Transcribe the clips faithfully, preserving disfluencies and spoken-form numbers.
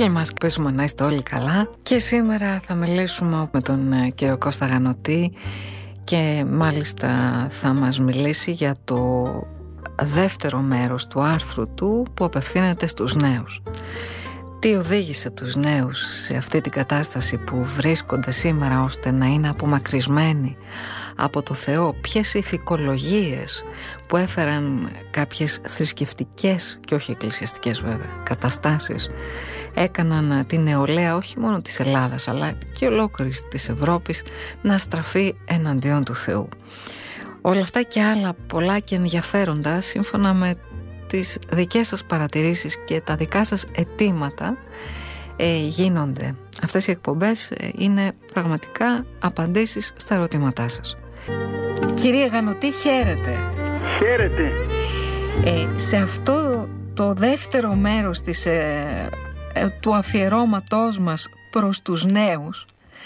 Φίλοι μας, πέσουμε να είστε όλοι καλά. Και σήμερα θα μιλήσουμε με τον κύριο Κώστα Γανωτή και μάλιστα θα μας μιλήσει για το δεύτερο μέρος του άρθρου του που απευθύνεται στους νέους. Τι οδήγησε τους νέους σε αυτή την κατάσταση που βρίσκονται σήμερα ώστε να είναι απομακρυσμένοι από το Θεό? Ποιες ηθικολογίες που έφεραν κάποιες θρησκευτικές και όχι εκκλησιαστικές βέβαια καταστάσεις έκαναν την νεολαία όχι μόνο της Ελλάδας αλλά και ολόκληρης της Ευρώπης να στραφεί εναντίον του Θεού. Όλα αυτά και άλλα πολλά και ενδιαφέροντα σύμφωνα με τις δικές σας παρατηρήσεις και τα δικά σας αιτήματα ε, γίνονται. Αυτές οι εκπομπές ε, είναι πραγματικά απαντήσεις στα ερωτήματά σας. Κύριε Γανωτή, χαίρετε. Χαίρετε. Ε, σε αυτό το δεύτερο μέρος της, ε, ε, του αφιερώματός μας προς τους νέους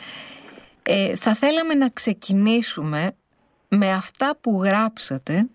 ε, θα θέλαμε να ξεκινήσουμε με αυτά που γράψατε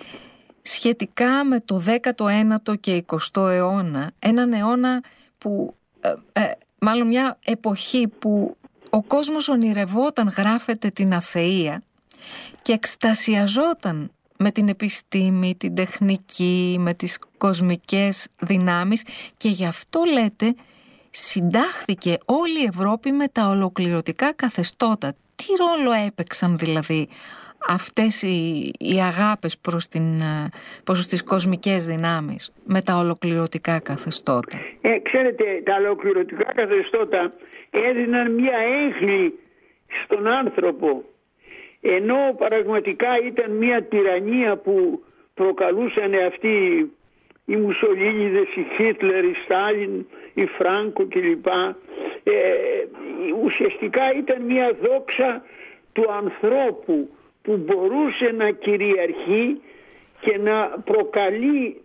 σχετικά με το δέκατο ένατο και εικοστό αιώνα, έναν αιώνα που, ε, ε, μάλλον μια εποχή που ο κόσμος ονειρευόταν, γράφεται, την αθεία και εκστασιαζόταν με την επιστήμη, την τεχνική, με τις κοσμικές δυνάμεις και γι' αυτό λέτε συντάχθηκε όλη η Ευρώπη με τα ολοκληρωτικά καθεστώτα. Τι ρόλο έπαιξαν δηλαδή αυτές οι, οι αγάπες προς, την, προς τις κοσμικές δυνάμεις με τα ολοκληρωτικά καθεστώτα? Ε, ξέρετε, τα ολοκληρωτικά καθεστώτα έδιναν μια έγχλη στον άνθρωπο, ενώ πραγματικά ήταν μια τυραννία που προκαλούσαν αυτοί οι Μουσολίνιδες, οι Χίτλερ, οι Στάλιν, οι Φράνκο κλπ. Ε, ουσιαστικά ήταν μια δόξα του ανθρώπου που μπορούσε να κυριαρχεί και να προκαλεί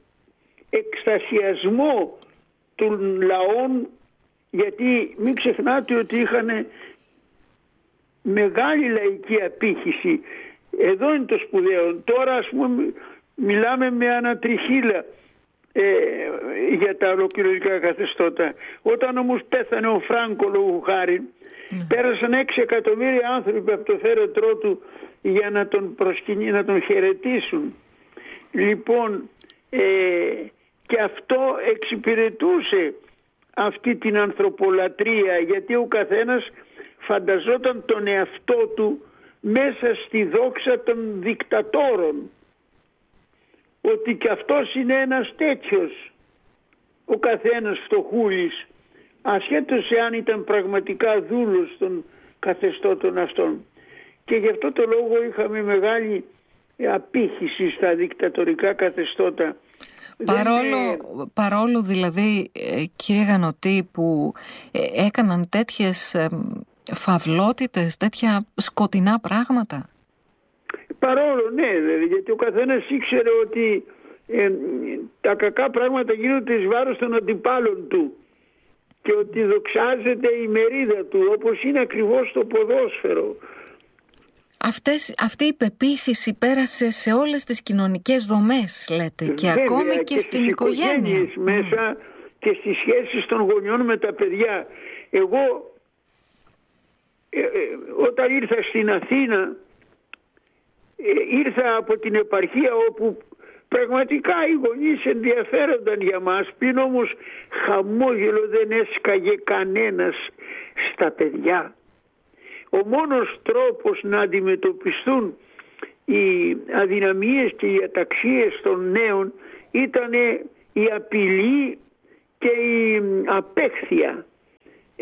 εκστασιασμό των λαών, γιατί μην ξεχνάτε ότι είχαν μεγάλη λαϊκή απήχηση. Εδώ είναι το σπουδαίο. Τώρα ας πούμε μιλάμε με ανατριχύλα ε, για τα ολοκληρωτικά καθεστώτα. Όταν όμως πέθανε ο Φράνκο λόγου χάρη, mm. πέρασαν έξι εκατομμύρια άνθρωποι από το θέρετρό του για να τον προσκυνεί, να τον χαιρετήσουν. Λοιπόν, ε, και αυτό εξυπηρετούσε αυτή την ανθρωπολατρεία, γιατί ο καθένας φανταζόταν τον εαυτό του μέσα στη δόξα των δικτατόρων, ότι και αυτός είναι ένας τέτοιος, ο καθένας φτωχούλης, ασχέτως εάν ήταν πραγματικά δούλος των καθεστώτων αυτών. Και γι' αυτό το λόγο είχαμε μεγάλη απήχηση στα δικτατορικά καθεστώτα. Παρόλο, είναι... παρόλο δηλαδή, ε, κύριε Γανωτή, που ε, έκαναν τέτοιες ε, φαυλότητες, τέτοια σκοτεινά πράγματα. Παρόλο, ναι, δηλαδή, γιατί ο καθένας ήξερε ότι ε, τα κακά πράγματα γίνονται εις βάρος των αντιπάλων του και ότι δοξάζεται η μερίδα του, όπως είναι ακριβώς το ποδόσφαιρο. Αυτές, αυτή η πεποίθηση πέρασε σε όλες τις κοινωνικές δομές, λέτε, και βέβαια, ακόμη και, και στην οικογένεια. Mm. μέσα και στις σχέσεις των γονιών με τα παιδιά. Εγώ ε, ε, όταν ήρθα στην Αθήνα ε, ήρθα από την επαρχία όπου πραγματικά οι γονείς ενδιαφέρονταν για μας, πλην όμως χαμόγελο δεν έσκαγε κανένας στα παιδιά. Ο μόνος τρόπος να αντιμετωπιστούν οι αδυναμίες και οι αταξίες των νέων ήταν η απειλή και η απέχθεια. Ε,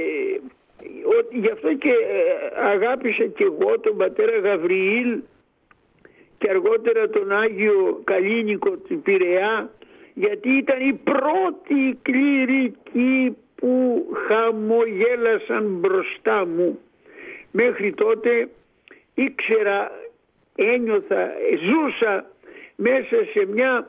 γι' αυτό και αγάπησα και εγώ τον πατέρα Γαβριήλ και αργότερα τον Άγιο Καλίνικο του Πειραιά, γιατί ήταν οι πρώτοι κληρικοί που χαμογέλασαν μπροστά μου. Μέχρι τότε ήξερα, ένιωθα, ζούσα μέσα σε μια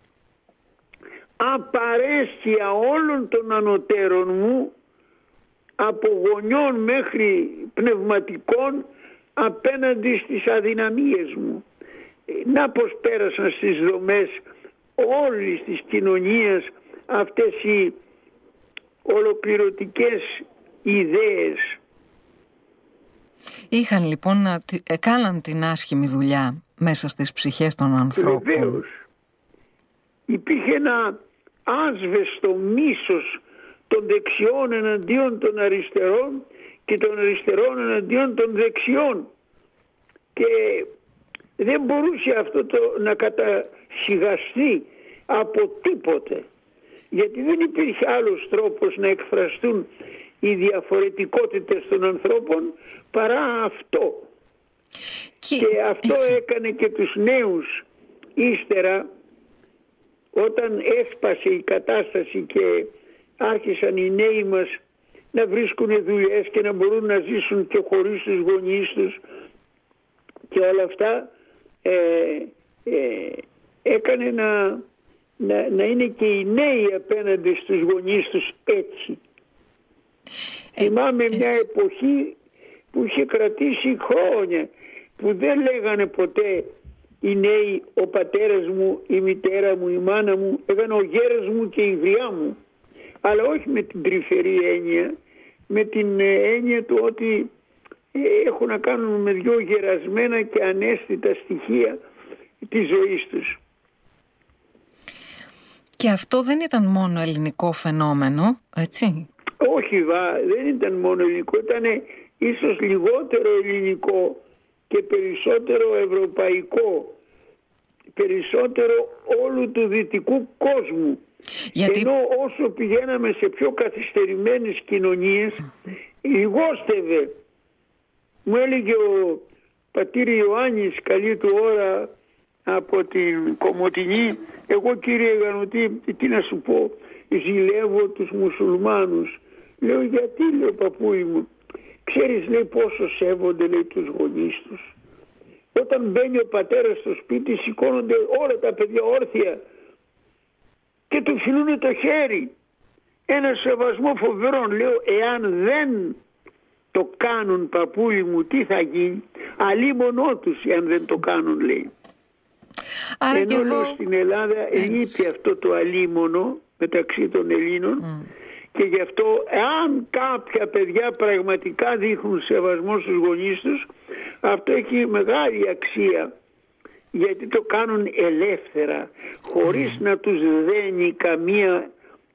απαρέσκεια όλων των ανωτέρων μου, από γονιών μέχρι πνευματικών, απέναντι στις αδυναμίες μου. Να πως πέρασαν στις δομές όλης της κοινωνίας αυτές οι ολοκληρωτικές ιδέες. Είχαν λοιπόν, έκαναν την άσχημη δουλειά μέσα στις ψυχές των ανθρώπων. Βεβαίως. Υπήρχε ένα άσβεστο μίσος των δεξιών εναντίον των αριστερών και των αριστερών εναντίον των δεξιών. Και δεν μπορούσε αυτό το να κατασυγαστεί από τίποτε. Γιατί δεν υπήρχε άλλος τρόπος να εκφραστούν οι διαφορετικότητες των ανθρώπων παρά αυτό. Και, και αυτό έτσι έκανε και τους νέους ύστερα, όταν έσπασε η κατάσταση και άρχισαν οι νέοι μας να βρίσκουν δουλειές και να μπορούν να ζήσουν και χωρίς τους γονείς τους και όλα αυτά, ε, ε, έκανε να, να, να είναι και οι νέοι απέναντι στους γονείς τους έτσι. Ε, Θυμάμαι έτσι. Μια εποχή που είχε κρατήσει χρόνια, που δεν λέγανε ποτέ οι νέοι ο πατέρας μου, η μητέρα μου, η μάνα μου, έγανε ο γέρας μου και η γριά μου. Αλλά όχι με την τρυφερή έννοια, με την έννοια του ότι έχουν να κάνουν με δυο γερασμένα και ανέστητα στοιχεία της ζωής τους. Και αυτό δεν ήταν μόνο ελληνικό φαινόμενο, έτσι? Όχι, βα, δεν ήταν μόνο ελληνικό, ήταν ίσως λιγότερο ελληνικό και περισσότερο ευρωπαϊκό, περισσότερο όλου του δυτικού κόσμου. Γιατί... Ενώ όσο πηγαίναμε σε πιο καθυστερημένες κοινωνίες, λιγόστευε. Μου έλεγε ο πατήρ Ιωάννης, καλή του ώρα, από την Κομοτηνή, εγώ κύριε Γανωτή, τι να σου πω, ζηλεύω τους μουσουλμάνους. Λέω, γιατί, λέω, παππούι μου, ξέρεις, λέει, πόσο σέβονται, λέει, τους γονείς τους. Όταν μπαίνει ο πατέρας στο σπίτι, σηκώνονται όλα τα παιδιά όρθια και του φιλούνε το χέρι. Ένα σεβασμό φοβερό. Λέω, εάν δεν το κάνουν, παππούλη μου, τι θα γίνει? Αλίμονό τους εάν δεν το κάνουν, λέει. Άρα ενώ εδώ... λέω, στην Ελλάδα λείπει αυτό το αλίμονο μεταξύ των Ελλήνων mm. και γι' αυτό εάν κάποια παιδιά πραγματικά δείχνουν σεβασμό στους γονείς τους, αυτό έχει μεγάλη αξία, γιατί το κάνουν ελεύθερα, χωρίς mm. να τους δένει καμία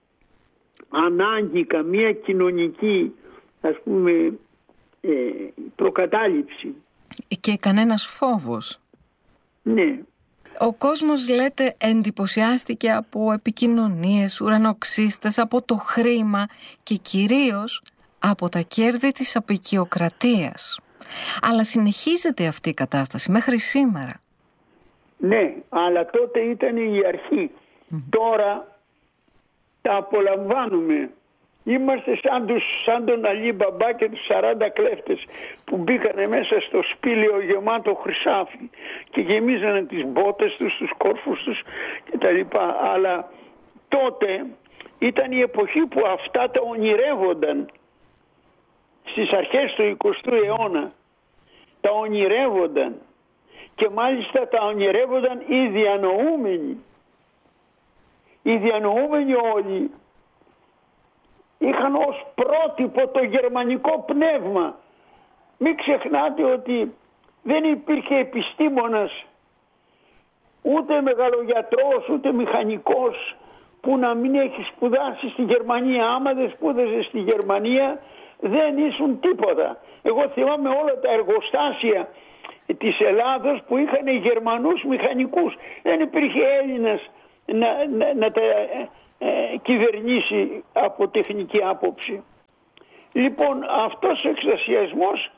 ανάγκη, καμία κοινωνική, ας πούμε, ε, προκατάληψη. Και κανένας φόβος. Ναι. Ο κόσμος, λέτε, εντυπωσιάστηκε από επικοινωνίες, ουρανοξύστες, από το χρήμα και κυρίως από τα κέρδη της αποικιοκρατίας. Αλλά συνεχίζεται αυτή η κατάσταση μέχρι σήμερα. Ναι, αλλά τότε ήταν η αρχή. Mm. Τώρα τα απολαμβάνουμε. Είμαστε σαν, τους, σαν τον Αλή Μπαμπά και τους σαράντα κλέφτες που μπήκανε μέσα στο σπήλαιο γεμάτο χρυσάφι και γεμίζανε τις μπότες τους, τους κόρφους τους κτλ. Αλλά τότε ήταν η εποχή που αυτά τα ονειρεύονταν στις αρχές του εικοστού αιώνα. Τα ονειρεύονταν και μάλιστα τα ονειρεύονταν οι διανοούμενοι. Οι διανοούμενοι όλοι είχαν ως πρότυπο το γερμανικό πνεύμα. Μην ξεχνάτε ότι δεν υπήρχε επιστήμονας, ούτε μεγαλογιατρός, ούτε μηχανικός που να μην έχει σπουδάσει στη Γερμανία. Άμα δεν σπούδαζε στη Γερμανία δεν ήσουν τίποτα. Εγώ θυμάμαι όλα τα εργοστάσια της Ελλάδος που είχαν Γερμανούς μηχανικούς. Δεν υπήρχε Έλληνας να, να, να τα ε, κυβερνήσει από τεχνική άποψη. Λοιπόν, αυτός ο εκστασιασμός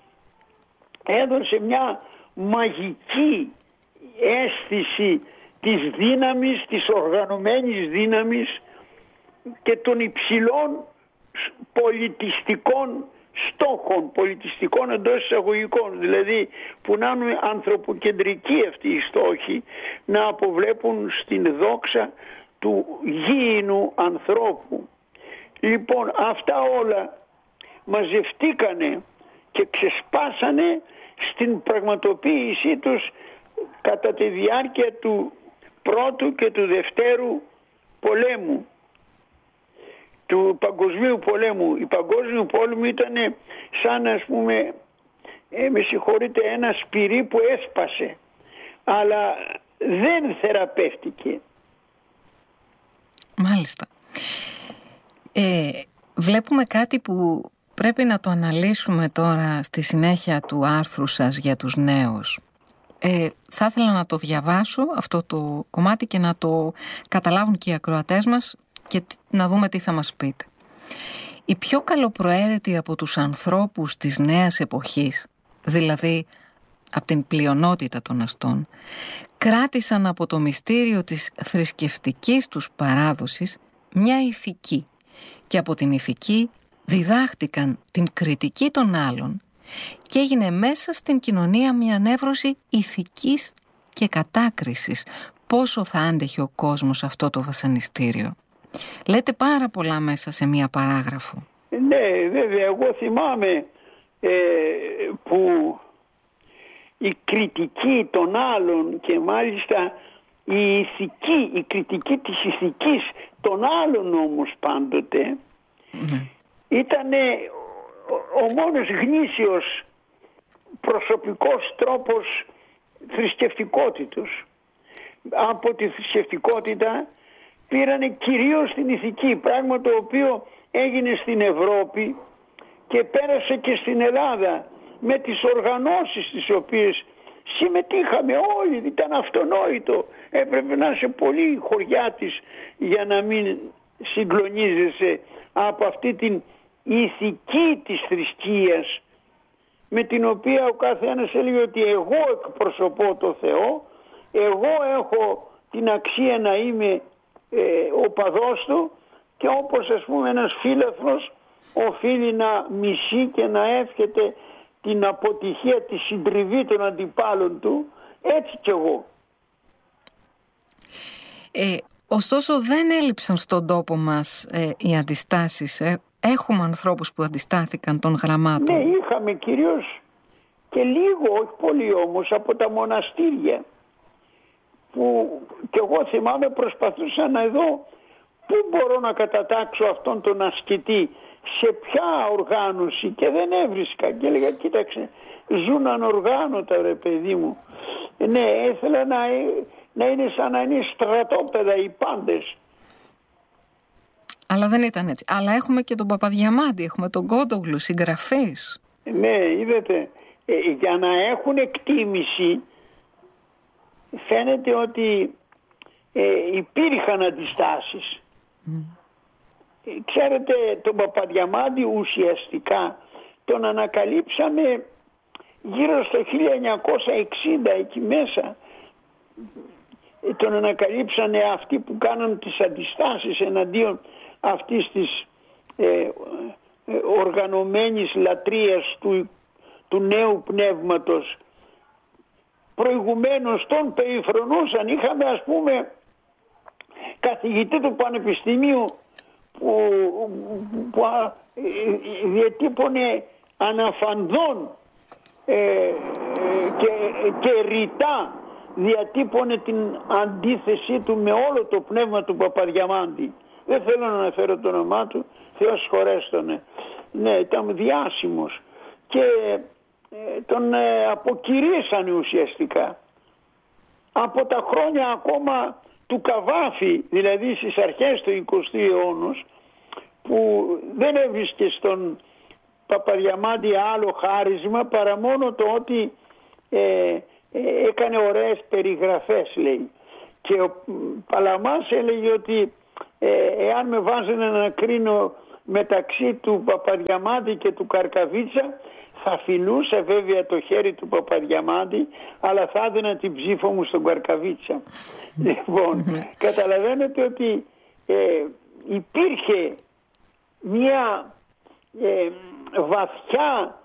έδωσε μια μαγική αίσθηση της δύναμης, της οργανωμένης δύναμης και των υψηλών πολιτιστικών στόχων, πολιτιστικών εντός εισαγωγικών, δηλαδή που να είναι ανθρωποκεντρικοί αυτοί οι στόχοι, να αποβλέπουν στην δόξα του γήινου ανθρώπου. Λοιπόν, αυτά όλα μαζευτήκανε και ξεσπάσανε στην πραγματοποίησή τους κατά τη διάρκεια του πρώτου και του δευτέρου πολέμου. Του του Παγκοσμίου Πολέμου. Η Παγκόσμιου Πόλεμου ήταν σαν, ας πούμε, ε, με συγχωρείτε, ένα σπυρί που έσπασε, αλλά δεν θεραπεύτηκε. Μάλιστα. Ε, βλέπουμε κάτι που πρέπει να το αναλύσουμε τώρα στη συνέχεια του άρθρου σας για τους νέους. Ε, θα ήθελα να το διαβάσω αυτό το κομμάτι και να το καταλάβουν και οι ακροατές μας και να δούμε τι θα μας πείτε. Οι πιο καλοπροαίρετοι από τους ανθρώπους της νέας εποχής, δηλαδή από την πλειονότητα των αστών, κράτησαν από το μυστήριο της θρησκευτικής τους παράδοσης μια ηθική και από την ηθική διδάχτηκαν την κριτική των άλλων και έγινε μέσα στην κοινωνία μια νεύρωση ηθικής και κατάκρισης. Πόσο θα άντεχε ο κόσμος αυτό το βασανιστήριο? Λέτε πάρα πολλά μέσα σε μία παράγραφο. Ναι, βέβαια, εγώ θυμάμαι ε, που η κριτική των άλλων και μάλιστα η ηθική, η κριτική της ηθικής των άλλων όμως πάντοτε mm. ήταν ο, ο μόνος γνήσιος προσωπικός τρόπος θρησκευτικότητος. Από τη θρησκευτικότητα πήρανε κυρίως την ηθική, πράγμα το οποίο έγινε στην Ευρώπη και πέρασε και στην Ελλάδα με τις οργανώσεις τις οποίες συμμετείχαμε όλοι. Ήταν αυτονόητο, έπρεπε να είσαι πολύ χωριάτης για να μην συγκλονίζεσαι από αυτή την ηθική της θρησκείας, με την οποία ο καθένας έλεγε ότι εγώ εκπροσωπώ το Θεό, εγώ έχω την αξία να είμαι ε, ο παδός του, και όπως, ας πούμε, ένας φίλαθλος οφείλει να μισεί και να εύχεται την αποτυχία, τη συντριβή των αντιπάλων του, έτσι κι εγώ. Ε, ωστόσο δεν έλειψαν στον τόπο μας ε, οι αντιστάσεις. Ε. Έχουμε ανθρώπους που αντιστάθηκαν των γραμμάτων. Ναι, είχαμε κυρίως και λίγο, όχι πολύ όμως, από τα μοναστήρια, που και εγώ θυμάμαι προσπαθούσα να δω πού μπορώ να κατατάξω αυτόν τον ασκητή, σε ποια οργάνωση, και δεν έβρισκα και έλεγα κοίταξε, ζουν ανοργάνωτα ρε παιδί μου. Ναι, ήθελα να, να είναι σαν να είναι στρατόπεδα οι πάντες. Αλλά δεν ήταν έτσι. Αλλά έχουμε και τον Παπαδιαμάντη, έχουμε τον Κόντογλου, συγγραφείς. Ναι, είδατε, ε, για να έχουν εκτίμηση φαίνεται ότι ε, υπήρχαν αντιστάσεις. Mm. Ξέρετε, τον Παπαδιαμάντη ουσιαστικά τον ανακαλύψαμε γύρω στο χίλια εννιακόσια εξήντα, εκεί μέσα. Τον ανακαλύψανε αυτοί που κάναν τις αντιστάσεις εναντίον αυτής της ε, ε, οργανωμένης λατρείας του, του νέου πνεύματος. Προηγουμένως τον περιφρονούσαν. Είχαμε, ας πούμε, καθηγητή του Πανεπιστημίου που, που α, διατύπωνε αναφανδόν ε, και, και ρητά διατύπωνε την αντίθεσή του με όλο το πνεύμα του Παπαδιαμάντη. Δεν θέλω να αναφέρω το όνομά του, Θεός χωρέστονε. Ναι, ήταν διάσημος και ε, τον ε, αποκηρύσανε ουσιαστικά. Από τα χρόνια ακόμα του Καβάφη, δηλαδή στις αρχές του εικοστού αιώνα, που δεν έβρισκε στον Παπαδιαμάντη άλλο χάρισμα παρά μόνο το ότι ε, ε, έκανε ωραίες περιγραφές, λέει. Και ο Παλαμάς έλεγε ότι ε, εάν με βάζανε να κρίνω μεταξύ του Παπαδιαμάντη και του Καρκαβίτσα, θα φιλούσα βέβαια το χέρι του Παπαδιαμάντη, αλλά θα έδινα την ψήφο μου στον Καρκαβίτσα. Λοιπόν, καταλαβαίνετε ότι ε, υπήρχε μια ε, βαθιά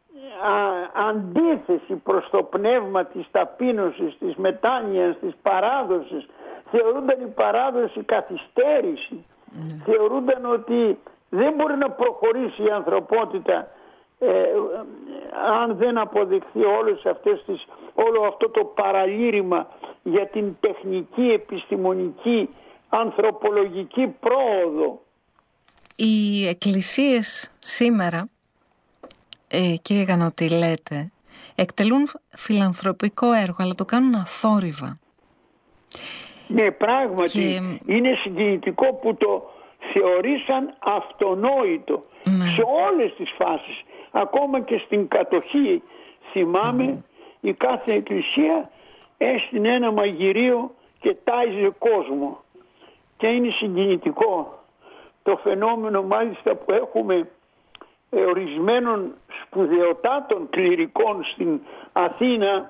α, αντίθεση προς το πνεύμα της ταπείνωσης, της μετάνοιας, της παράδοσης. Θεωρούνταν η παράδοση καθυστέρηση. Mm. Θεωρούνταν ότι δεν μπορεί να προχωρήσει η ανθρωπότητα ε, ε, αν δεν αποδειχθεί όλες αυτές τις, όλο αυτό το παραλήρημα για την τεχνική, επιστημονική, ανθρωπολογική πρόοδο. Οι εκκλησίες σήμερα, ε, κύριε Γανωτή, λέτε, εκτελούν φιλανθρωπικό έργο, αλλά το κάνουν αθόρυβα. Ναι, πράγματι. Και... είναι συγκινητικό που το θεωρήσαν αυτονόητο, ναι, σε όλες τις φάσεις. Ακόμα και στην κατοχή, θυμάμαι, mm. η κάθε εκκλησία έστεινε ένα μαγειρίο και τάιζε κόσμο. Και είναι συγκινητικό το φαινόμενο, μάλιστα, που έχουμε ε, ορισμένων σπουδαιοτάτων κληρικών στην Αθήνα,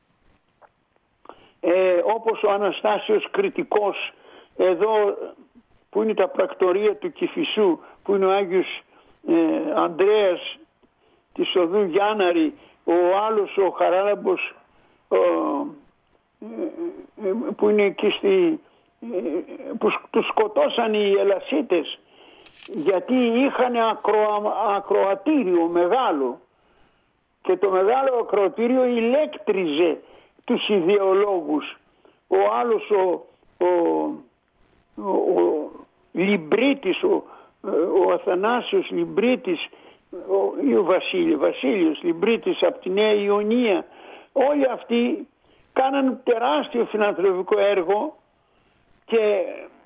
ε, όπως ο Αναστάσιος Κρητικός, εδώ που είναι τα πρακτορία του Κηφισού, που είναι ο Άγιος ε, Ανδρέας της οδού Γιάνναρη, ο άλλος ο Χαράλαμπος, ο, ε, ε, που είναι εκεί στη, ε, που τους σκοτώσαν οι Ελασίτες γιατί είχαν ακρο, ακροατήριο μεγάλο, και το μεγάλο ακροατήριο ηλέκτριζε τους ιδεολόγους. Ο άλλος ο, ο, ο, ο Λιμπρίτης, ο, ο Αθανάσιος Λιμπρίτης, ο, ή ο Βασίλη, Βασίλειος Λιμπρίτης από τη Νέα Ιωνία, όλοι αυτοί κάναν τεράστιο φιλανθρωπικό έργο και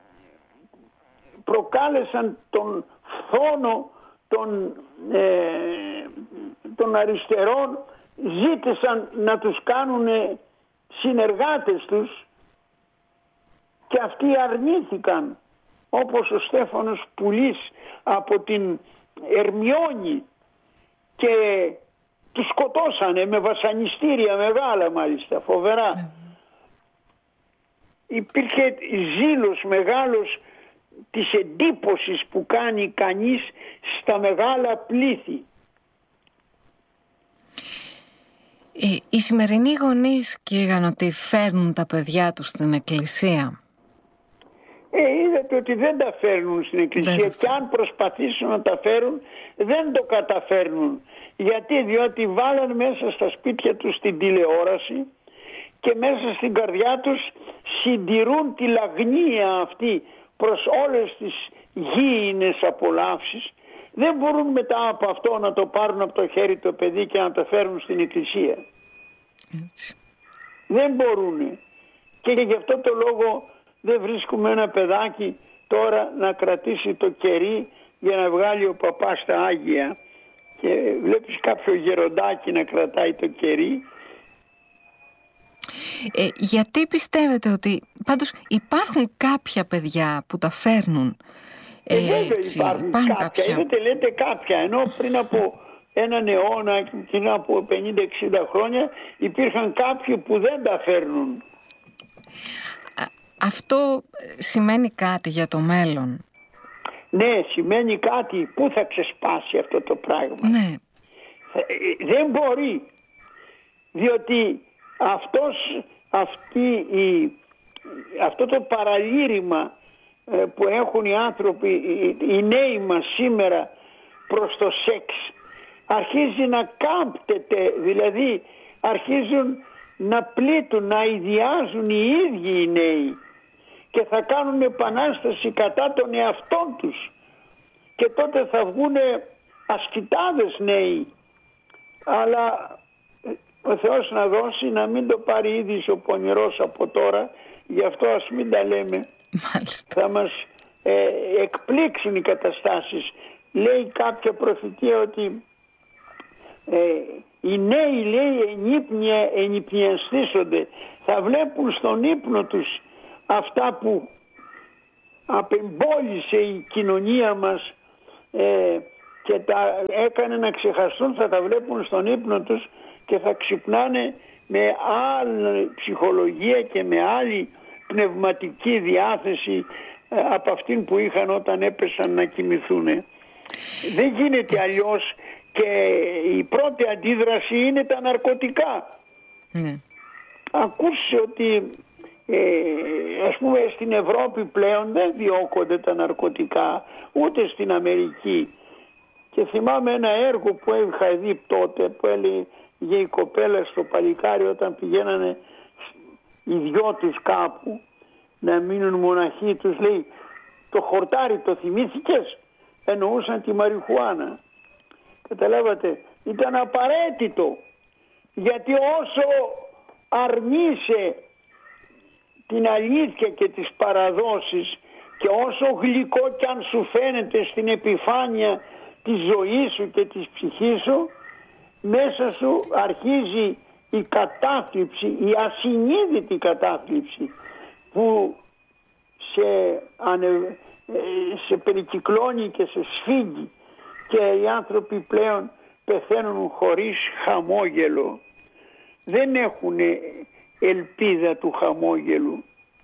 προκάλεσαν τον φθόνο των, ε, των αριστερών, ζήτησαν να τους κάνουν συνεργάτες τους και αυτοί αρνήθηκαν, όπως ο Στέφανος Πουλής από την Ερμιόνη, και τους σκοτώσανε με βασανιστήρια μεγάλα, μάλιστα, φοβερά. Mm. Υπήρχε ζήλος μεγάλος της εντύπωσης που κάνει κανείς στα μεγάλα πλήθη. Ε, οι σημερινοί γονείς, κύριε Γανωτή, φέρνουν τα παιδιά τους στην εκκλησία? Ε, είδατε ότι δεν τα φέρνουν στην εκκλησία, και αν προσπαθήσουν να τα φέρουν δεν το καταφέρνουν. Γιατί? Διότι βάλαν μέσα στα σπίτια τους την τηλεόραση και μέσα στην καρδιά τους συντηρούν τη λαγνία αυτή προς όλες τις γήινες απολαύσεις. Δεν μπορούν μετά από αυτό να το πάρουν από το χέρι το παιδί και να το φέρουν στην εκκλησία. Έτσι. Δεν μπορούν. Και γι' αυτό το λόγο δεν βρίσκουμε ένα παιδάκι τώρα να κρατήσει το κερί για να βγάλει ο παπάς τα Άγια, και βλέπεις κάποιο γεροντάκι να κρατάει το κερί. Ε, γιατί πιστεύετε ότι πάντως υπάρχουν κάποια παιδιά που τα φέρνουν? Ε, ε, βέβαια έτσι, υπάρχουν, υπάρχουν κάποια, κάποια. Είδατε, λέτε κάποια, ενώ πριν από έναν αιώνα, πριν από πενήντα εξήντα χρόνια, υπήρχαν κάποιοι που δεν τα φέρνουν. Αυτό σημαίνει κάτι για το μέλλον? Ναι, σημαίνει κάτι. Πού θα ξεσπάσει αυτό το πράγμα? Ναι. Δεν μπορεί, διότι αυτός, αυτή η, αυτό το παραλήρημα που έχουν οι άνθρωποι, οι νέοι μας σήμερα προς το σεξ, αρχίζει να κάμπτεται, δηλαδή αρχίζουν να πλήττουν, να ιδιάζουν οι ίδιοι οι νέοι και θα κάνουν επανάσταση κατά των εαυτών τους, και τότε θα βγουν ασκητάδες νέοι. Αλλά ο Θεός να δώσει να μην το πάρει είδηση ο πονηρός από τώρα, γι' αυτό ας μην τα λέμε. Μάλιστα. Θα μας ε, εκπλήξουν οι καταστάσεις. Λέει κάποια προφητεία ότι ε, οι νέοι, λέει, ενύπνια, ενυπνιαστήσονται, θα βλέπουν στον ύπνο τους αυτά που απεμπόλησε η κοινωνία μας ε, και τα έκανε να ξεχαστούν, θα τα βλέπουν στον ύπνο τους και θα ξυπνάνε με άλλη ψυχολογία και με άλλη πνευματική διάθεση ε, από αυτήν που είχαν όταν έπεσαν να κοιμηθούν. Δεν γίνεται αλλιώς, και η πρώτη αντίδραση είναι τα ναρκωτικά. Ναι. Ακούσε ότι ε, ας πούμε στην Ευρώπη πλέον δεν διώκονται τα ναρκωτικά, ούτε στην Αμερική. Και θυμάμαι ένα έργο που είχα δει τότε, που έλεγε η κοπέλα στο παλικάρι όταν πηγαίνανε οι δυο τους κάπου να μείνουν μοναχοί, τους λέει: το χορτάρι το θυμήθηκες? εννοούσαν τη μαριχουάνα. Καταλάβατε, ήταν απαραίτητο, γιατί όσο αρνείσαι την αλήθεια και τις παραδόσεις και όσο γλυκό κι αν σου φαίνεται στην επιφάνεια της ζωής σου και της ψυχής σου, μέσα σου αρχίζει η κατάθλιψη, η ασυνείδητη κατάθλιψη που σε, ανε, σε περικυκλώνει και σε σφίγγει, και οι άνθρωποι πλέον πεθαίνουν χωρίς χαμόγελο. Δεν έχουν ελπίδα του χαμόγελου.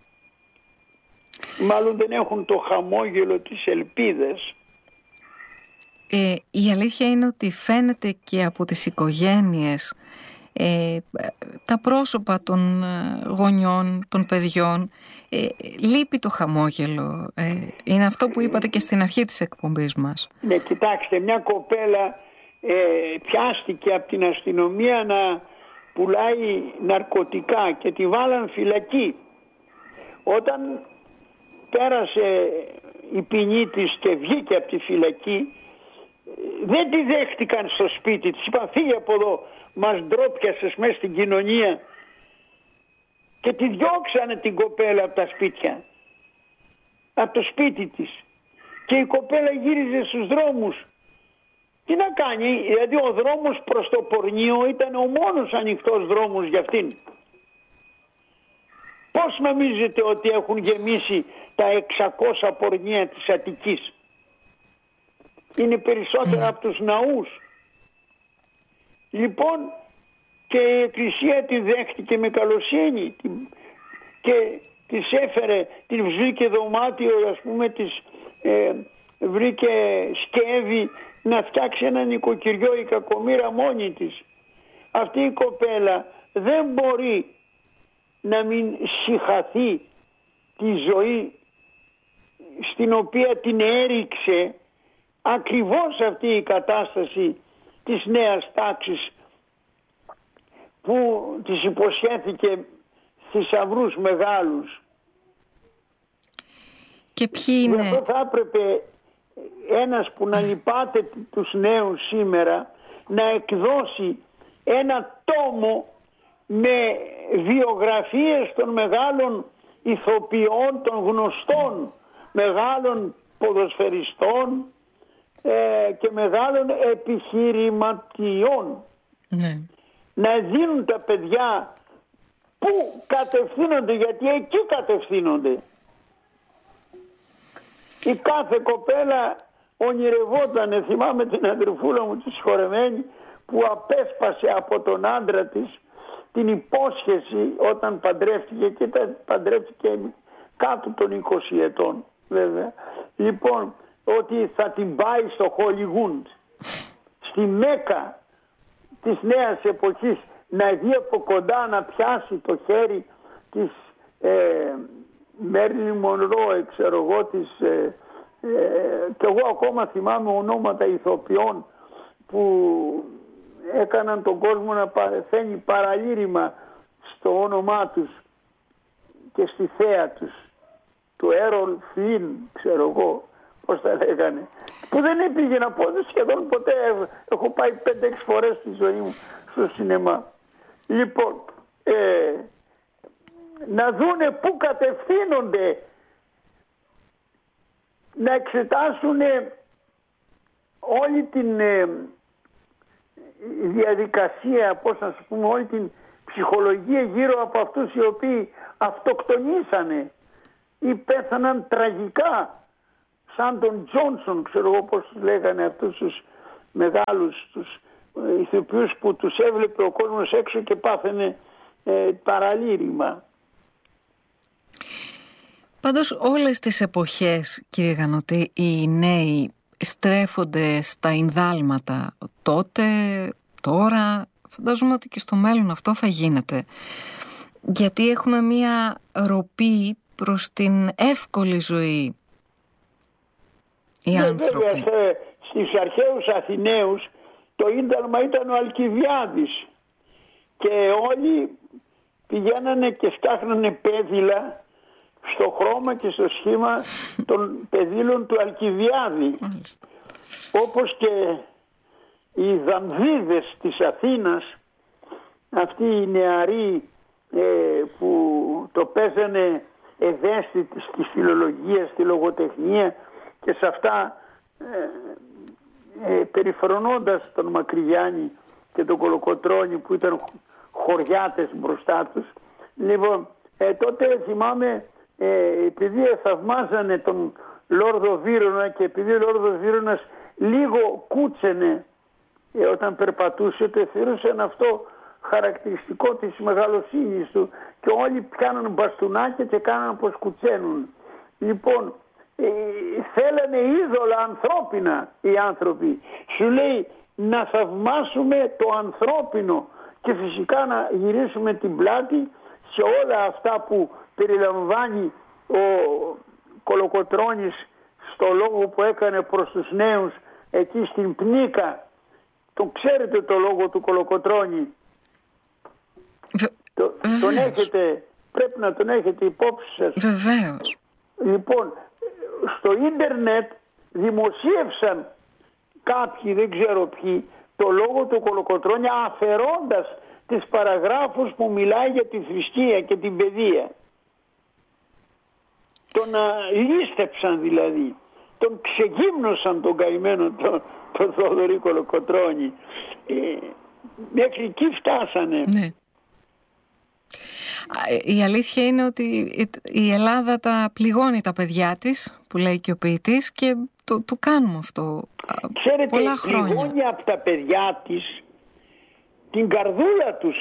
Μάλλον δεν έχουν το χαμόγελο της ελπίδας. Ε, η αλήθεια είναι ότι φαίνεται και από τις οικογένειες, ε, τα πρόσωπα των γονιών, των παιδιών, ε, λείπει το χαμόγελο. Ε, είναι αυτό που είπατε και στην αρχή της εκπομπής μας. Ναι, κοιτάξτε, μια κοπέλα ε, πιάστηκε από την αστυνομία να πουλάει ναρκωτικά και τη βάλαν φυλακή. Όταν πέρασε η ποινή της και βγήκε από τη φυλακή, δεν τη δέχτηκαν στο σπίτι της. Είπαν, φύγε από εδώ, μας ντρόπιασες μέσα στην κοινωνία. Και τη διώξανε την κοπέλα από τα σπίτια, από το σπίτι της. Και η κοπέλα γύριζε στους δρόμους. Τι να κάνει, δηλαδή ο δρόμος προς το πορνείο ήταν ο μόνος ανοιχτός δρόμος για αυτήν. Πώς νομίζετε ότι έχουν γεμίσει τα εξακόσια πορνεία της Αττικής? Είναι περισσότερα mm. από τους ναούς. Λοιπόν, και η Εκκλησία τη δέχτηκε με καλοσύνη και της έφερε, την βρήκε δωμάτιο, ας πούμε, της ε, βρήκε σκεύη να φτιάξει ένα νοικοκυριό η κακομοίρα μόνη της. Αυτή η κοπέλα δεν μπορεί να μην συχαθεί τη ζωή στην οποία την έριξε ακριβώς αυτή η κατάσταση της νέας τάξης που της υποσχέθηκε θησαυρούς μεγάλους. Και ποιοι είναι? Γι' αυτό θα έπρεπε ένας που να λυπάται τους νέους σήμερα να εκδώσει ένα τόμο με βιογραφίες των μεγάλων ηθοποιών, των γνωστών μεγάλων ποδοσφαιριστών ε, και μεγάλων επιχειρηματιών. Ναι. Να δίνουν τα παιδιά που κατευθύνονται, γιατί εκεί κατευθύνονται. Η κάθε κοπέλα ονειρευόταν, θυμάμαι την αδερφούλα μου τη συγχωρεμένη, που απέσπασε από τον άντρα της την υπόσχεση όταν παντρεύτηκε, και τα παντρεύτηκε κάτω των είκοσι ετών βέβαια, λοιπόν, ότι θα την πάει στο Χολιγούντ, στη Μέκα της νέας εποχής, να δει από κοντά, να πιάσει το χέρι της ε, Μέρλιν Μονρό, ξέρω εγώ, της, ε, ε, και εγώ ακόμα θυμάμαι ονόματα ηθοποιών που έκαναν τον κόσμο να παρεθαίνει παραλήρημα στο όνομά τους και στη θέα τους, του Έρολ Φλιν, ξέρω εγώ πώς τα λέγανε, που δεν έπηγε να πω σχεδόν ποτέ. Έχω πάει πέντε έξι φορές στη ζωή μου στο σινεμά. Λοιπόν, ε, να δούνε πού κατευθύνονται, να εξετάσουν όλη την ε, διαδικασία, πώς να σου πούμε, όλη την ψυχολογία γύρω από αυτούς οι οποίοι αυτοκτονήσανε ή πέθαναν τραγικά, σαν τον Τζόνσον, ξέρω εγώ πώς τους λέγανε, αυτούς τους μεγάλους τους ηθοποιούς που τους έβλεπε ο κόσμος έξω και πάθαινε ε, παραλήρημα. Πάντως όλες τις εποχές, κύριε Γανωτή, οι νέοι στρέφονται στα ινδάλματα. Τότε, τώρα, φαντάζομαι ότι και στο μέλλον αυτό θα γίνεται. Γιατί έχουμε μία ροπή προς την εύκολη ζωή. Οι ναι, άνθρωποι. Βέβαια, στις αρχαίους Αθηναίους το ίνταλμα ήταν ο Αλκιβιάδης και όλοι πηγαίνανε και φτιάχνανε πέδιλα, στο χρώμα και στο σχήμα των παιδίλων του Αλκιβιάδη. Όπως και οι Δανδίδες της Αθήνας, αυτοί οι νεαροί ε, που το παίζανε ευαίσθητοι στη φιλολογία, στη λογοτεχνία και σε αυτά ε, ε, περιφρονώντας τον Μακρυγιάννη και τον Κολοκοτρώνη που ήταν χωριάτες μπροστά τους. Λοιπόν, ε, τότε θυμάμαι ε, επειδή θαυμάζανε τον Λόρδο Βύρωνα και επειδή ο Λόρδος Βύρωνας λίγο κούτσενε ε, όταν περπατούσε, το θεωρούσαν αυτό χαρακτηριστικό της μεγαλοσύνης του και όλοι πιάνουν μπαστούνάκια και κάναν πως κουτσένουν. Λοιπόν, ε, θέλανε είδωλα ανθρώπινα οι άνθρωποι. Σου λέει να θαυμάσουμε το ανθρώπινο και φυσικά να γυρίσουμε την πλάτη σε όλα αυτά που περιλαμβάνει ο Κολοκοτρώνης στο λόγο που έκανε προς τους νέους εκεί στην Πνίκα. Το ξέρετε το λόγο του Κολοκοτρώνη? Το, τον έχετε, πρέπει να τον έχετε υπόψη σας. Βεβαίως. Λοιπόν, στο ίντερνετ δημοσίευσαν κάποιοι, δεν ξέρω ποιοι, το λόγο του Κολοκοτρώνη αφαιρώντας τις παραγράφους που μιλάει για τη θρησκεία και την παιδεία. Τον λίστεψαν δηλαδή, τον ξεγύμνωσαν τον καημένο τον, τον Θοδωρή Κολοκοτρώνη. Ε, μέχρι εκεί φτάσανε. Ναι. Η αλήθεια είναι ότι η Ελλάδα τα πληγώνει τα παιδιά της, που λέει και ο ποιητής, και το, το κάνουμε αυτό. Ξέρετε, πολλά χρόνια. πληγώνει από τα παιδιά της την καρδούλα τους,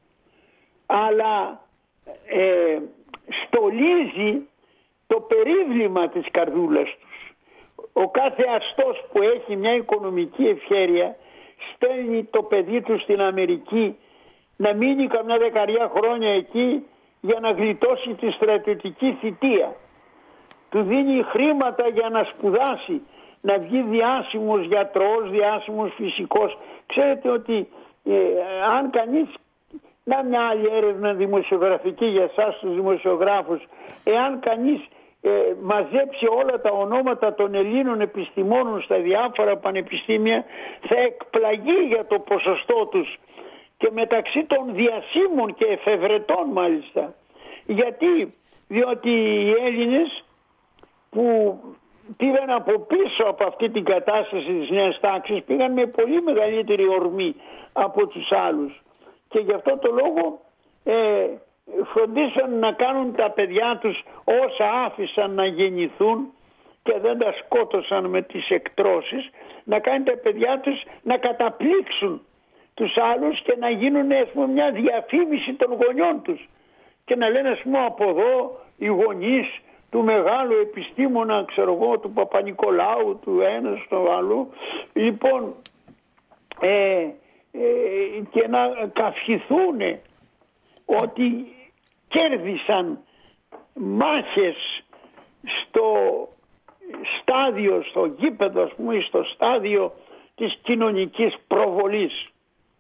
αλλά ε, στολίζει το περίβλημα της καρδούλας τους. Ο κάθε αστός που έχει μια οικονομική ευχέρεια στέλνει το παιδί του στην Αμερική να μείνει καμιά δεκαριά χρόνια εκεί για να γλιτώσει τη στρατιωτική θητεία. Του δίνει χρήματα για να σπουδάσει, να βγει διάσημος γιατρός, διάσημος φυσικός. Ξέρετε ότι ε, αν κανείς, να μια άλλη έρευνα δημοσιογραφική για εσάς τους δημοσιογράφους, εάν κανείς ε, μαζέψει όλα τα ονόματα των Ελλήνων επιστημόνων στα διάφορα πανεπιστήμια, θα εκπλαγεί για το ποσοστό τους και μεταξύ των διασύμων και εφευρετών μάλιστα. Γιατί? Διότι οι Έλληνες που πήγαν από πίσω από αυτή την κατάσταση της νέας τάξης πήγαν με πολύ μεγαλύτερη ορμή από τους άλλους και γι' αυτό το λόγο ε, φροντίσαν να κάνουν τα παιδιά τους όσα άφησαν να γεννηθούν και δεν τα σκότωσαν με τις εκτρώσεις, να κάνουν τα παιδιά τους να καταπλήξουν τους άλλους και να γίνουν, ας πούμε, μια διαφήμιση των γονιών τους και να λένε, ας πούμε, από εδώ οι γονείς του μεγάλου επιστήμονα, ξέρω εγώ, του Παπα-Νικολάου, του ένας, του άλλου, λοιπόν, ε, ε, και να καυχηθούν ότι κέρδισαν μάχες στο στάδιο, στο γήπεδο, ας πούμε, στο στάδιο της κοινωνικής προβολής.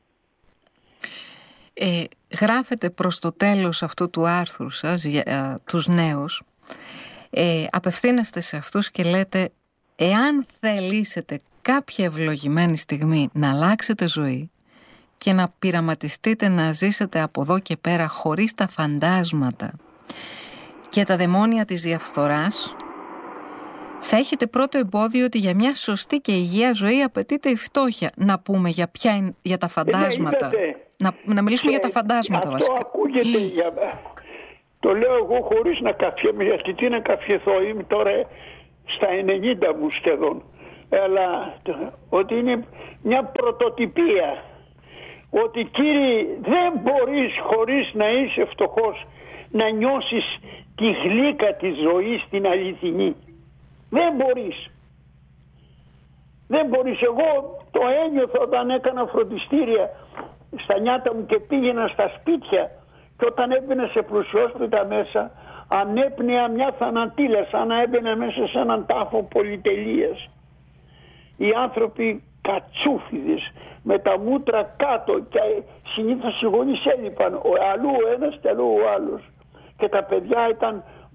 Ε, γράφετε προς το τέλος αυτού του άρθρου σας για ε, τους νέους, ε, απευθύνεστε σε αυτούς και λέτε, εάν θελήσετε κάποια ευλογημένη στιγμή να αλλάξετε ζωή και να πειραματιστείτε να ζήσετε από εδώ και πέρα χωρίς τα φαντάσματα και τα δαιμόνια της διαφθοράς, θα έχετε πρώτο εμπόδιο ότι για μια σωστή και υγεία ζωή απαιτείται η φτώχεια. Να πούμε για, ποια είναι, για τα φαντάσματα. Να, να μιλήσουμε για τα φαντάσματα αυτό βασικά. Αυτό ακούγεται mm. για... Το λέω εγώ χωρίς να καφιέμαι, γιατί τι να καφιεθώ, είμαι τώρα στα ενενήντα μου σχεδόν. Αλλά ότι είναι μια πρωτοτυπία. Ότι κύριε, δεν μπορείς χωρίς να είσαι φτωχός να νιώσεις τη γλύκα της ζωής την αληθινή. Δεν μπορείς. Δεν μπορείς. Εγώ το ένιωθα όταν έκανα φροντιστήρια στα νιάτα μου και πήγαινα στα σπίτια και όταν έμπαινα σε πλουσιόσπιτα μέσα ανέπνεα μια θανατήλα σαν να έμπαινα μέσα σε έναν τάφο πολυτελείας. Οι άνθρωποι κατσούφιδες με τα μούτρα κάτω και συνήθως οι γονείς έλειπαν, ο αλλού ο ένας και αλλού ο άλλος και τα παιδιά ήταν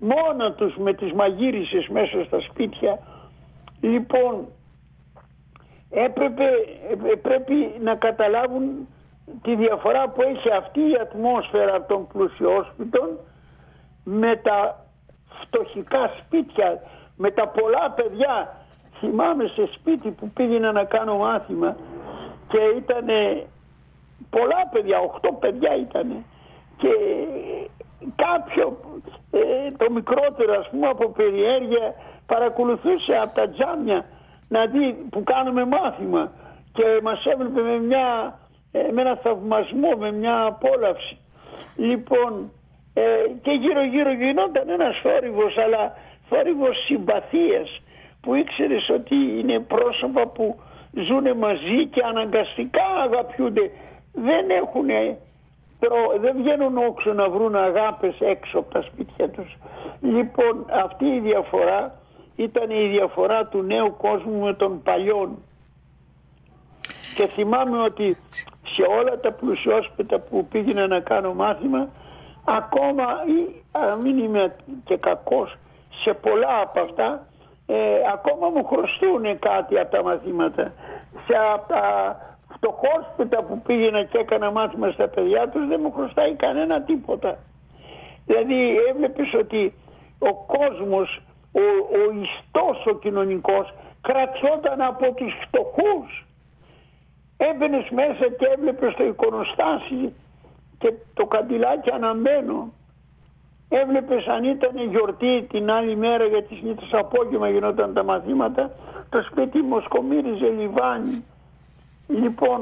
μόνα τους με τις μαγείρισες μέσα στα σπίτια. Λοιπόν, έπρεπε, πρέπει να καταλάβουν τη διαφορά που έχει αυτή η ατμόσφαιρα των πλουσιόσπιτων με τα φτωχικά σπίτια, με τα πολλά παιδιά. Θυμάμαι σε σπίτι που πήγαινα να κάνω μάθημα και ήταν πολλά παιδιά, οχτώ παιδιά ήταν, και κάποιο ε, το μικρότερο, ας πούμε, από περιέργεια παρακολουθούσε από τα τζάμια να δει που κάνουμε μάθημα και μας έβλεπε με, μια, ε, με ένα θαυμασμό, με μια απόλαυση. Λοιπόν, ε, και γύρω γύρω γινόταν ένας θόρυβος, αλλά θόρυβος συμπαθίας, που ήξερες ότι είναι πρόσωπα που ζουν μαζί και αναγκαστικά αγαπιούνται. Δεν έχουνε, δεν βγαίνουν όξο να βρουν αγάπες έξω από τα σπίτια τους. Λοιπόν, αυτή η διαφορά ήταν η διαφορά του νέου κόσμου με τον παλιόν. Και θυμάμαι ότι σε όλα τα πλουσιόσπιτα που πήγαινα να κάνω μάθημα, ακόμα, ή αν μην είμαι και κακός, σε πολλά από αυτά, ε, ακόμα μου χρωστούν κάτι από τα μαθήματα. Σε από τα φτωχόσπιτα που πήγαινα και έκανα μάθημα στα παιδιά τους, δεν μου χρωστάει κανένα τίποτα. Δηλαδή έβλεπες ότι ο κόσμος, ο, ο ιστός ο κοινωνικός, κρατιόταν από τους φτωχούς. Έμπαινες μέσα και έβλεπες το εικονοστάσι και το καντιλάκι αναμένο. Έβλεπες αν ήταν γιορτή την άλλη μέρα, γιατί συνήθως απόγευμα γινόταν τα μαθήματα, το σπίτι μοσκομύριζε λιβάνι. Λοιπόν,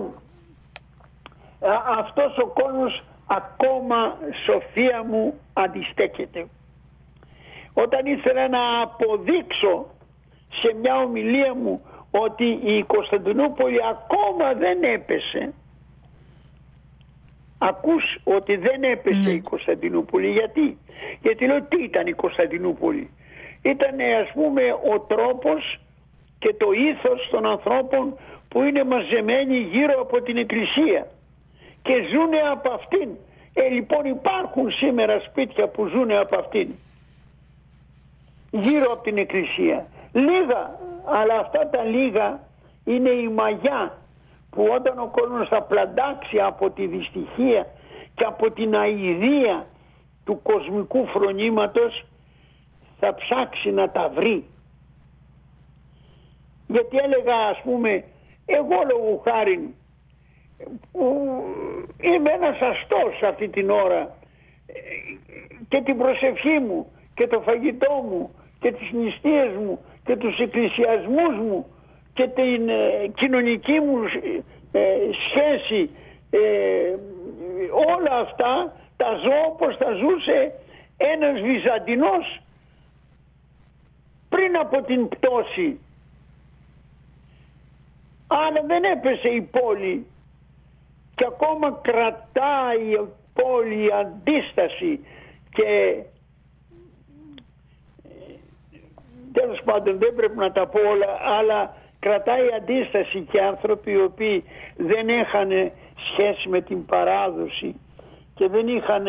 α, αυτός ο κόσμος ακόμα, Σοφία μου, αντιστέκεται. Όταν ήθελα να αποδείξω σε μια ομιλία μου ότι η Κωνσταντινούπολη ακόμα δεν έπεσε, ακούς ότι δεν έπεσε mm. η Κωνσταντινούπολη. Γιατί? Γιατί λέω, τι ήταν η Κωνσταντινούπολη? Ήταν, ας πούμε, ο τρόπος και το ήθος των ανθρώπων που είναι μαζεμένοι γύρω από την εκκλησία και ζουνε από αυτήν. Ε, λοιπόν, υπάρχουν σήμερα σπίτια που ζουνε από αυτήν, γύρω από την εκκλησία. Λίγα, αλλά αυτά τα λίγα είναι η μαγιά που όταν ο κόσμος θα πλαντάξει από τη δυστυχία και από την αηδία του κοσμικού φρονήματος, θα ψάξει να τα βρει. Γιατί έλεγα, ας πούμε, εγώ λόγου χάριν που είμαι ένας αστός αυτή την ώρα και την προσευχή μου και το φαγητό μου και τις νηστείες μου και τους εκκλησιασμούς μου και την ε, κοινωνική μου ε, σχέση, ε, όλα αυτά τα ζω όπως τα ζούσε ένας Βυζαντινός πριν από την πτώση. Αλλά δεν έπεσε η πόλη και ακόμα κρατάει η πόλη η αντίσταση και τέλος πάντων δεν πρέπει να τα πω όλα, αλλά κρατάει αντίσταση και άνθρωποι οι οποίοι δεν είχαν σχέση με την παράδοση και δεν είχαν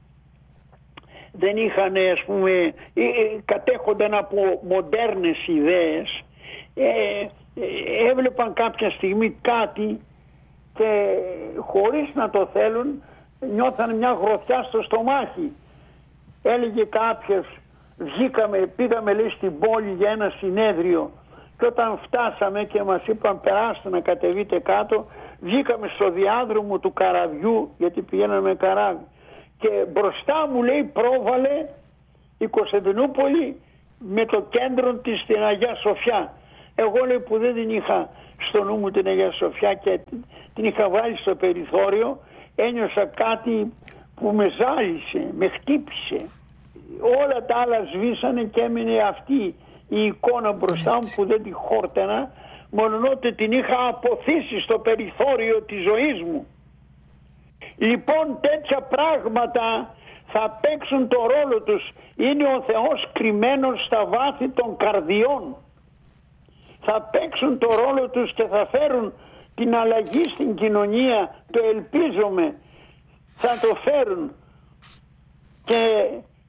δεν είχαν, ας πούμε, κατέχονταν από μοντέρνες ιδέες, ε, έβλεπαν κάποια στιγμή κάτι και χωρίς να το θέλουν νιώθαν μια γροθιά στο στομάχι. Έλεγε κάποιος, βγήκαμε, πήγαμε λέει στην πόλη για ένα συνέδριο και όταν φτάσαμε και μας είπαν περάστε να κατεβείτε κάτω, βγήκαμε στο διάδρομο του καραβιού, γιατί πηγαίναμε με καράβι, και μπροστά μου λέει πρόβαλε η Κωνσταντινούπολη με το κέντρο της στην Αγία Σοφιά. Εγώ λέει που δεν την είχα στο νου μου την Αγία Σοφιά και την είχα βάλει στο περιθώριο, ένιωσα κάτι που με ζάλισε, με χτύπησε. Όλα τα άλλα σβήσανε και έμεινε αυτή η εικόνα μπροστά μου που δεν τη χόρτανα, μόνο ότι την είχα αποθήσει στο περιθώριο της ζωής μου. Λοιπόν, τέτοια πράγματα θα παίξουν το ρόλο τους. Είναι ο Θεός κρυμμένος στα βάθη των καρδιών. Θα παίξουν το ρόλο τους και θα φέρουν την αλλαγή στην κοινωνία. Το ελπίζομαι. Θα το φέρουν. Και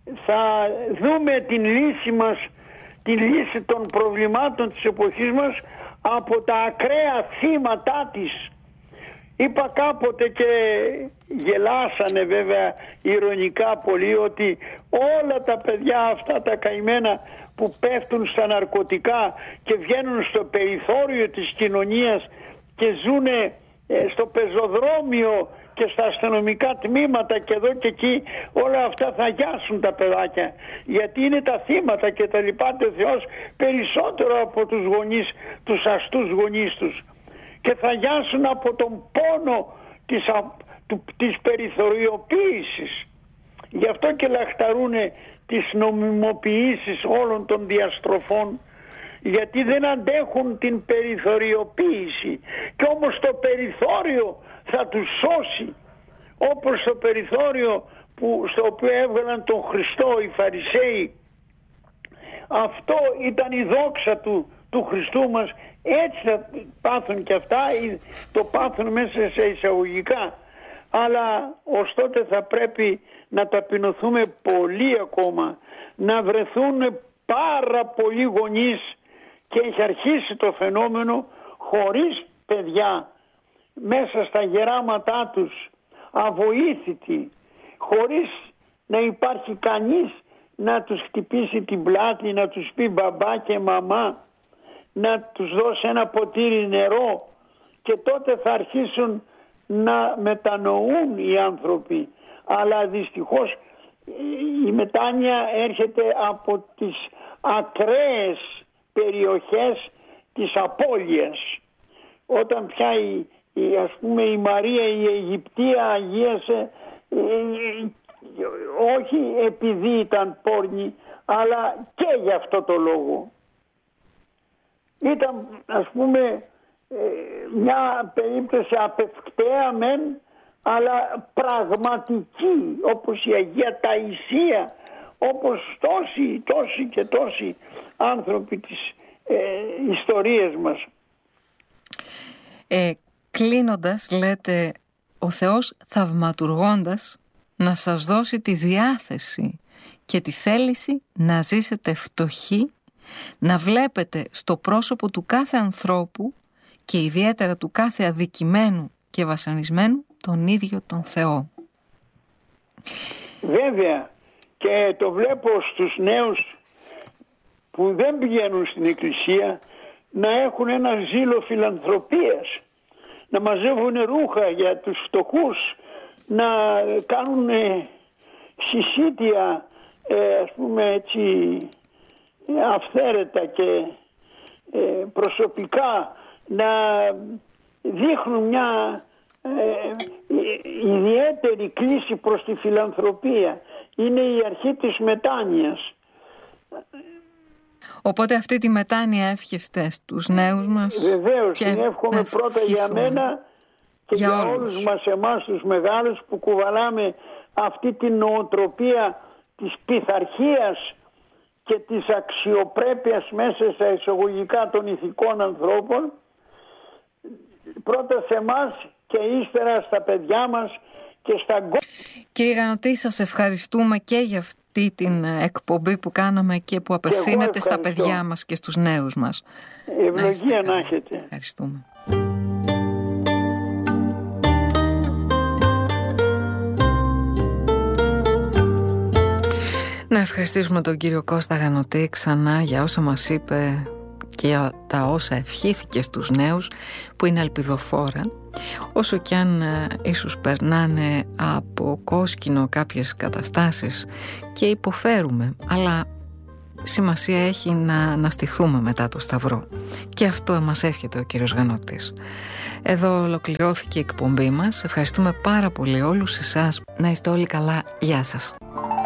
θα δούμε την λύση μας, τη λύση των προβλημάτων της εποχής μας από τα ακραία θύματα της. Είπα κάποτε και γελάσανε βέβαια ηρωνικά πολύ ότι όλα τα παιδιά αυτά τα καημένα που πέφτουν στα ναρκωτικά και βγαίνουν στο περιθώριο της κοινωνίας και ζουνε στο πεζοδρόμιο και στα αστυνομικά τμήματα και εδώ και εκεί, όλα αυτά θα γιάσουν τα παιδάκια, γιατί είναι τα θύματα και τα λυπάται ο Θεός περισσότερο από τους γονείς, τους αστούς γονείς τους, και θα γιάσουν από τον πόνο της, της περιθωριοποίησης. Γι' αυτό και λαχταρούνε τις νομιμοποιήσεις όλων των διαστροφών, γιατί δεν αντέχουν την περιθωριοποίηση. Και όμως το περιθώριο θα τους σώσει, όπως το περιθώριο που, στο οποίο έβγαλαν τον Χριστό οι Φαρισαίοι. Αυτό ήταν η δόξα του, του Χριστού μας. Έτσι θα πάθουν και αυτά, το πάθουν μέσα σε εισαγωγικά. Αλλά ως τότε θα πρέπει να ταπεινωθούμε πολύ ακόμα, να βρεθούν πάρα πολλοί γονείς, και έχει αρχίσει το φαινόμενο, χωρίς παιδιά μέσα στα γεράματά τους, αβοήθητοι, χωρίς να υπάρχει κανείς να τους χτυπήσει την πλάτη, να τους πει μπαμπά και μαμά, να τους δώσει ένα ποτήρι νερό, και τότε θα αρχίσουν να μετανοούν οι άνθρωποι. Αλλά δυστυχώς η μετάνοια έρχεται από τις ακραίες περιοχές της απώλειας. Όταν πια η, η, ας πούμε, η Μαρία η Αιγυπτία αγίασε, ε, ε, όχι επειδή ήταν πόρνη, αλλά και για αυτό το λόγο. Ήταν, ας πούμε, ε, μια περίπτωση απευκταία μεν, αλλά πραγματική, όπως η Αγία Ταϊσία, όπως τόσοι, τόσοι και τόσοι άνθρωποι της ε, ιστορίας μας. Ε, κλείνοντας, λέτε, ο Θεός θαυματουργώντας να σας δώσει τη διάθεση και τη θέληση να ζήσετε φτωχοί, να βλέπετε στο πρόσωπο του κάθε ανθρώπου και ιδιαίτερα του κάθε αδικημένου και βασανισμένου τον ίδιο τον Θεό. Βέβαια, και το βλέπω στους νέους που δεν πηγαίνουν στην εκκλησία να έχουν ένα ζήλο φιλανθρωπίας, να μαζεύουν ρούχα για τους φτωχούς, να κάνουν συσίτια, ε, ας πούμε έτσι, αυθαίρετα και ε, προσωπικά, να δείχνουν μια ε, ιδιαίτερη κλίση προς τη φιλανθρωπία. Είναι η αρχή της μετάνοιας. Οπότε αυτή τη μετάνοια εύχεστε στους νέους μας. Βεβαίως, την εύχομαι πρώτα για μένα και για, για όλους. όλους μας εμάς τους μεγάλους που κουβαλάμε αυτή την νοοτροπία της πειθαρχίας και της αξιοπρέπειας μέσα στα εισαγωγικά των ηθικών ανθρώπων. Πρώτα σε εμάς και ύστερα στα παιδιά μας και στα... Κύριε Γανωτή, σας ευχαριστούμε και για αυτή την εκπομπή που κάναμε και που απευθύνεται στα παιδιά μας και στους νέους μας. Ευλογία να έχετε. Ευχαριστούμε. Να ευχαριστήσουμε τον κύριο Κώστα Γανωτή ξανά για όσα μας είπε και για τα όσα ευχήθηκε στους νέους, που είναι ελπιδοφόρα, όσο κι αν ε, ίσως περνάνε από κόσκινο κάποιες καταστάσεις και υποφέρουμε, αλλά σημασία έχει να, να στηθούμε μετά το Σταυρό, και αυτό μας εύχεται ο κύριος Γανωτής. Εδώ ολοκληρώθηκε η εκπομπή μας. Ευχαριστούμε πάρα πολύ όλους εσάς. Να είστε όλοι καλά. Γεια σας.